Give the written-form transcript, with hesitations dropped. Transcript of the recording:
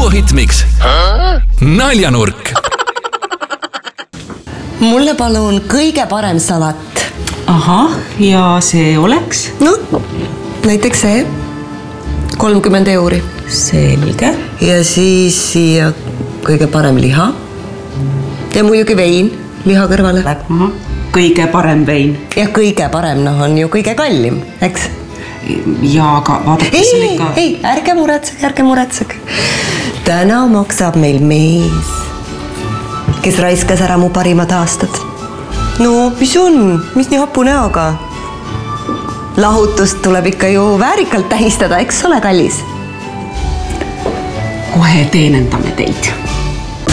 duohit-mix Naljanurk. Mulle palun kõige parem salat. Ahah, ja see oleks? No, näiteks see 30 euri. Selge. Ja siis siia kõige parem liha. Ja muidugi vein liha kõrvale. Aha, kõige parem vein. Ja kõige parem, on ju kõige kallim, eks? Ja aga vaadates ikka... Ei, ärge muretsege. Täna maksab meil mees, kes raiskas ära mu parimad aastad. No, mis on? Mis nii hapu näoga? Lahutust tuleb ikka ju väärikalt tähistada, eks ole, kallis? Kohe teenendame teid.